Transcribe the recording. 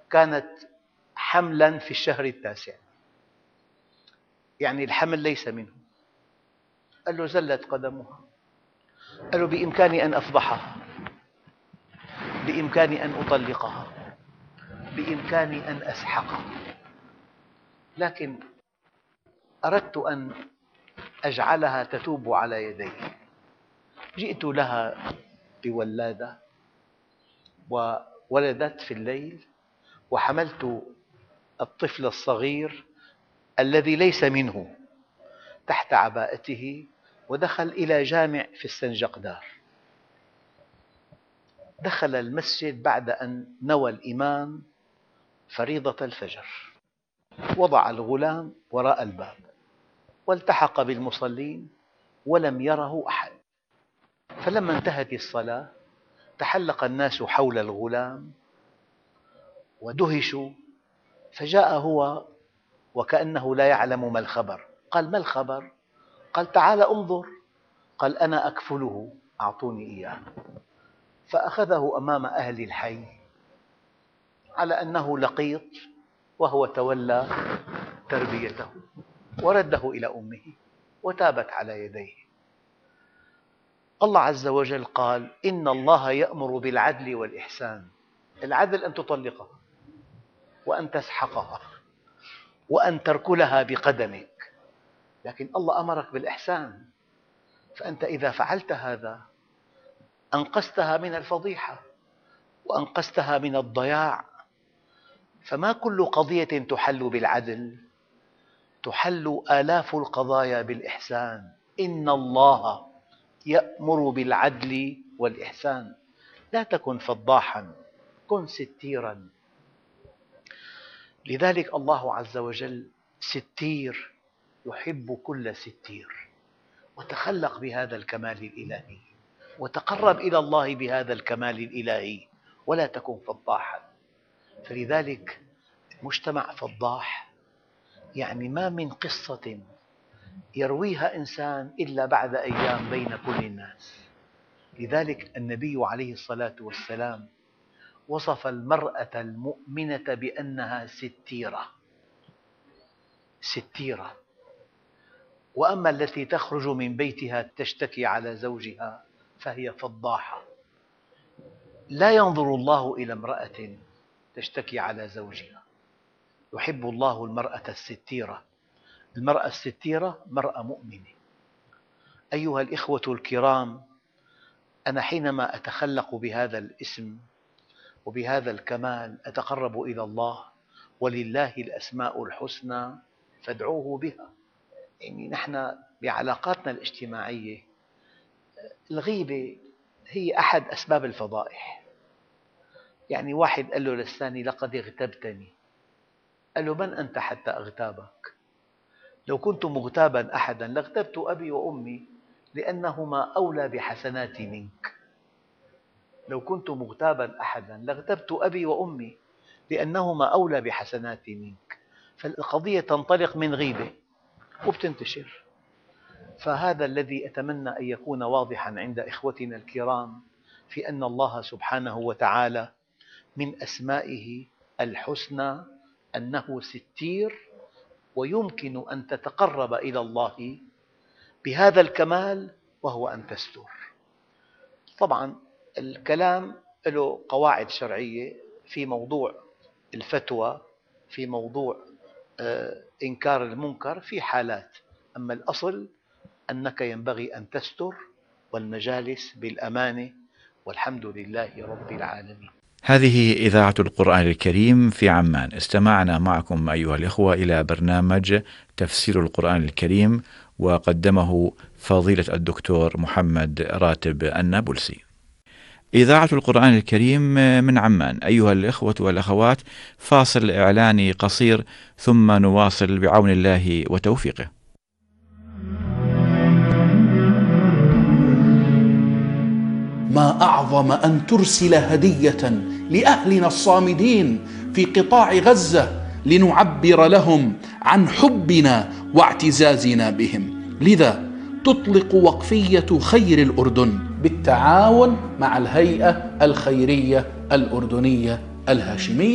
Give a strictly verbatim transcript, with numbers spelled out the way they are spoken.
كانت حملا في الشهر التاسع، يعني الحمل ليس منه. قال له زلت قدمها. قال له بإمكاني أن أفضحها، بإمكاني أن أطلقها، بإمكاني أن أسحقها، لكن أردت أن أجعلها تتوب على يدي. جئت لها بولادة وولدت في الليل، وحملت الطفل الصغير الذي ليس منه تحت عباءته، ودخل إلى جامع في السنجقدار. دخل المسجد بعد أن نوى الإمام فريضة الفجر، وضع الغلام وراء الباب والتحق بالمصلين ولم يره أحد. فلما انتهت الصلاة تحلق الناس حول الغلام ودهشوا، فجاء هو وكأنه لا يعلم ما الخبر. قال: ما الخبر؟ قال: تعال انظر. قال: أنا أكفله، أعطوني إياه. فأخذه أمام أهل الحي على أنه لقيط، وهو تولى تربيته ورده إلى أمه وتابت على يديه. الله عز وجل قال: إن الله يأمر بالعدل والإحسان. العدل أن تطلقها، وأن تسحقها، وأن تركلها بقدمك، لكن الله أمرك بالإحسان. فأنت إذا فعلت هذا أنقذتها من الفضيحة وأنقذتها من الضياع. فما كل قضية تحل بالعدل، تحل آلاف القضايا بالإحسان. إن الله يأمر بالعدل والإحسان. لا تكن فضاحا، كن ستيرا. لذلك الله عز وجل ستير، يحب كل ستير. وتخلق بهذا الكمال الإلهي، وتقرب إلى الله بهذا الكمال الإلهي، ولا تكن فضاحا. فلذلك مجتمع فضاح يعني ما من قصة يرويها إنسان إلا بعد أيام بين كل الناس. لذلك النبي عليه الصلاة والسلام وصف المرأة المؤمنة بأنها ستيرة ستيرة. وأما التي تخرج من بيتها تشتكي على زوجها فهي فضاحة. لا ينظر الله إلى امرأة تشتكي على زوجها. يحب الله المرأة الستيرة. المرأة الستيرة مرأة مؤمنة. أيها الإخوة الكرام، أنا حينما أتخلق بهذا الاسم وبهذا الكمال أتقرب إلى الله. ولله الأسماء الحسنى فادعوه بها. يعني نحن بعلاقاتنا الاجتماعية الغيبة هي أحد أسباب الفضائح. يعني واحد قال له للثاني: لقد اغتبتني. قال له: من أنت حتى أغتابك؟ لو كنت مغتابا أحدا لاغتبت أبي وأمي لأنهما أولى بحسناتي منك. لو كنت مغتابا أحدا لاغتبت أبي وأمي لأنهما أولى بحسناتي منك. فالقضية تنطلق من غيبة وبتنتشر. فهذا الذي أتمنى أن يكون واضحا عند إخوتنا الكرام، في أن الله سبحانه وتعالى من أسمائه الحسنى أنه ستير، ويمكن أن تتقرب إلى الله بهذا الكمال وهو أن تستر. طبعا الكلام له قواعد شرعية في موضوع الفتوى، في موضوع إنكار المنكر في حالات، أما الأصل أنك ينبغي أن تستر، والمجالس بالأمانة، والحمد لله رب العالمين. هذه إذاعة القرآن الكريم في عمان. استمعنا معكم أيها الإخوة إلى برنامج تفسير القرآن الكريم، وقدمه فضيلة الدكتور محمد راتب النابلسي. إذاعة القرآن الكريم من عمان. أيها الإخوة والأخوات، فاصل إعلاني قصير ثم نواصل بعون الله وتوفيقه. ما أعظم أن ترسل هدية لأهلنا الصامدين في قطاع غزة لنعبر لهم عن حبنا واعتزازنا بهم. لذا تطلق وقفية خير الأردن بالتعاون مع الهيئة الخيرية الأردنية الهاشمية